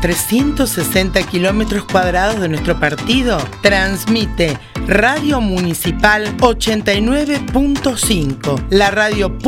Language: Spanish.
360 kilómetros cuadrados de nuestro partido, transmite Radio Municipal 89.5, la radio